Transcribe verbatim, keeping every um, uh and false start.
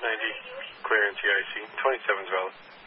ninety, clear N T I C. twenty-seven's valid.